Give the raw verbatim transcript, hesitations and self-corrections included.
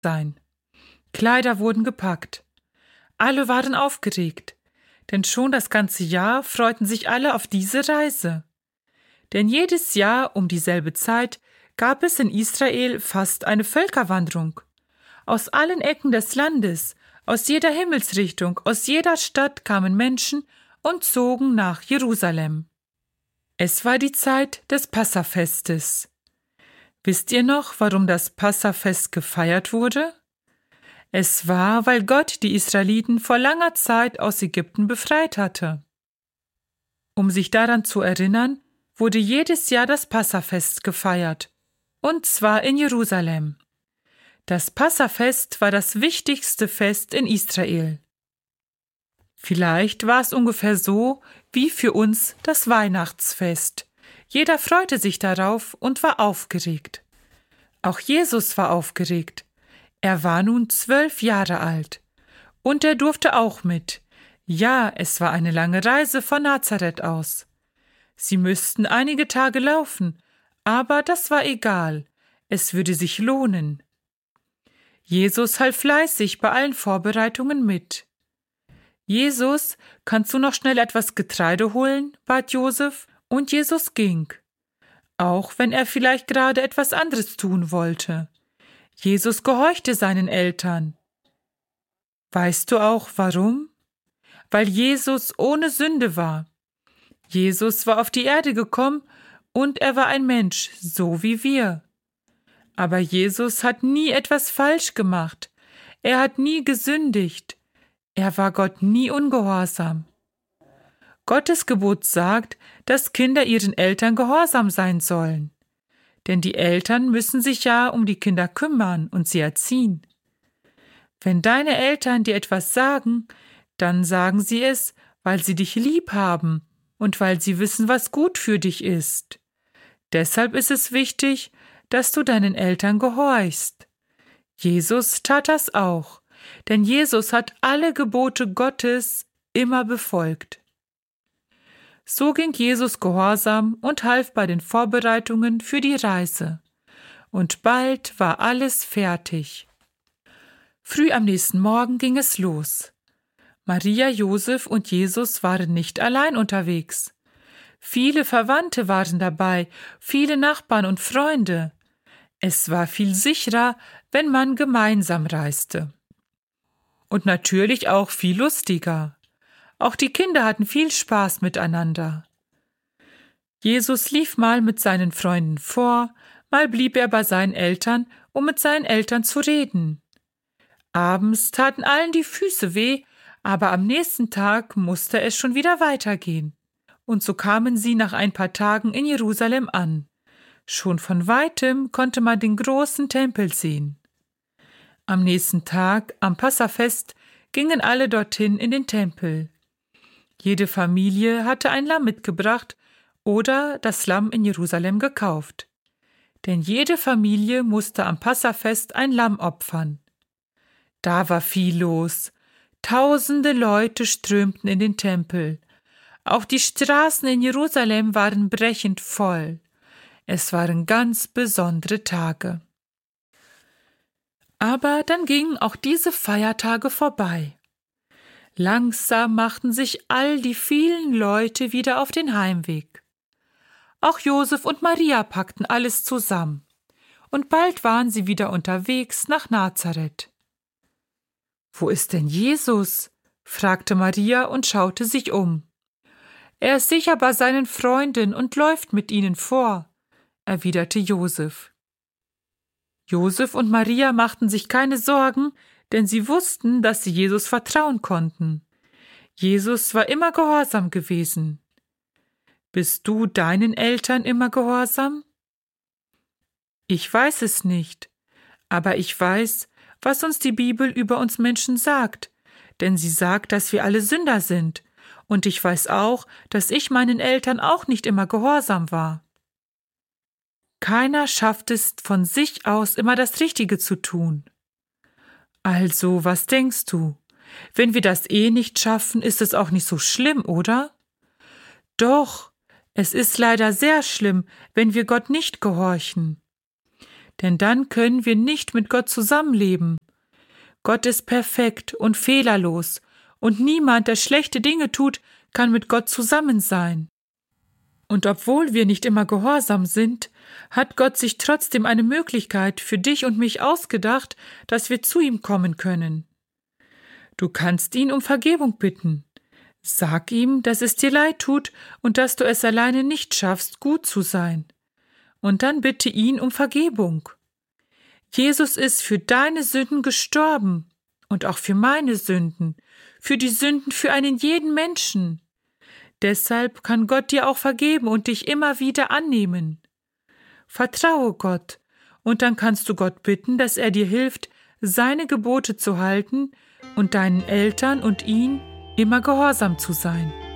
sein. Kleider wurden gepackt. Alle waren aufgeregt, denn schon das ganze Jahr freuten sich alle auf diese Reise. Denn jedes Jahr um dieselbe Zeit gab es in Israel fast eine Völkerwanderung. Aus allen Ecken des Landes, aus jeder Himmelsrichtung, aus jeder Stadt kamen Menschen und zogen nach Jerusalem. Es war die Zeit des Passafestes. Wisst ihr noch, warum das Passafest gefeiert wurde? Es war, weil Gott die Israeliten vor langer Zeit aus Ägypten befreit hatte. Um sich daran zu erinnern, wurde jedes Jahr das Passafest gefeiert, und zwar in Jerusalem. Das Passafest war das wichtigste Fest in Israel. Vielleicht war es ungefähr so wie für uns das Weihnachtsfest. Jeder freute sich darauf und war aufgeregt. Auch Jesus war aufgeregt. Er war nun zwölf Jahre alt. Und er durfte auch mit. Ja, es war eine lange Reise von Nazareth aus. Sie müssten einige Tage laufen, aber das war egal. Es würde sich lohnen. Jesus half fleißig bei allen Vorbereitungen mit. »Jesus, kannst du noch schnell etwas Getreide holen?« bat Josef, und Jesus ging, auch wenn er vielleicht gerade etwas anderes tun wollte. Jesus gehorchte seinen Eltern. Weißt du auch, warum? Weil Jesus ohne Sünde war. Jesus war auf die Erde gekommen und er war ein Mensch, so wie wir. Aber Jesus hat nie etwas falsch gemacht. Er hat nie gesündigt. Er war Gott nie ungehorsam. Gottes Gebot sagt, dass Kinder ihren Eltern gehorsam sein sollen. Denn die Eltern müssen sich ja um die Kinder kümmern und sie erziehen. Wenn deine Eltern dir etwas sagen, dann sagen sie es, weil sie dich lieb haben und weil sie wissen, was gut für dich ist. Deshalb ist es wichtig, dass du deinen Eltern gehorchst. Jesus tat das auch. Denn Jesus hat alle Gebote Gottes immer befolgt. So ging Jesus gehorsam und half bei den Vorbereitungen für die Reise. Und bald war alles fertig. Früh am nächsten Morgen ging es los. Maria, Josef und Jesus waren nicht allein unterwegs. Viele Verwandte waren dabei, viele Nachbarn und Freunde. Es war viel sicherer, wenn man gemeinsam reiste. Und natürlich auch viel lustiger. Auch die Kinder hatten viel Spaß miteinander. Jesus lief mal mit seinen Freunden vor, mal blieb er bei seinen Eltern, um mit seinen Eltern zu reden. Abends taten allen die Füße weh, aber am nächsten Tag musste es schon wieder weitergehen. Und so kamen sie nach ein paar Tagen in Jerusalem an. Schon von weitem konnte man den großen Tempel sehen. Am nächsten Tag, am Passafest, gingen alle dorthin in den Tempel. Jede Familie hatte ein Lamm mitgebracht oder das Lamm in Jerusalem gekauft. Denn jede Familie musste am Passafest ein Lamm opfern. Da war viel los. Tausende Leute strömten in den Tempel. Auch die Straßen in Jerusalem waren brechend voll. Es waren ganz besondere Tage. Aber dann gingen auch diese Feiertage vorbei. Langsam machten sich all die vielen Leute wieder auf den Heimweg. Auch Josef und Maria packten alles zusammen. Und bald waren sie wieder unterwegs nach Nazareth. »Wo ist denn Jesus?« fragte Maria und schaute sich um. »Er ist sicher bei seinen Freunden und läuft mit ihnen vor«, erwiderte Josef. Josef und Maria machten sich keine Sorgen, denn sie wussten, dass sie Jesus vertrauen konnten. Jesus war immer gehorsam gewesen. Bist du deinen Eltern immer gehorsam? Ich weiß es nicht, aber ich weiß, was uns die Bibel über uns Menschen sagt, denn sie sagt, dass wir alle Sünder sind, und ich weiß auch, dass ich meinen Eltern auch nicht immer gehorsam war. Keiner schafft es von sich aus, immer das Richtige zu tun. Also, was denkst du? Wenn wir das eh nicht schaffen, ist es auch nicht so schlimm, oder? Doch, es ist leider sehr schlimm, wenn wir Gott nicht gehorchen. denn dann können wir nicht mit Gott zusammenleben. Gott ist perfekt und fehlerlos, und niemand, der schlechte Dinge tut, kann mit Gott zusammen sein. Und obwohl wir nicht immer gehorsam sind, hat Gott sich trotzdem eine Möglichkeit für dich und mich ausgedacht, dass wir zu ihm kommen können. Du kannst ihn um Vergebung bitten. Sag ihm, dass es dir leid tut und dass du es alleine nicht schaffst, gut zu sein. Und dann bitte ihn um Vergebung. Jesus ist für deine Sünden gestorben und auch für meine Sünden, für die Sünden für einen jeden Menschen. Deshalb kann Gott dir auch vergeben und dich immer wieder annehmen. Vertraue Gott, und dann kannst du Gott bitten, dass er dir hilft, seine Gebote zu halten und deinen Eltern und ihm immer gehorsam zu sein.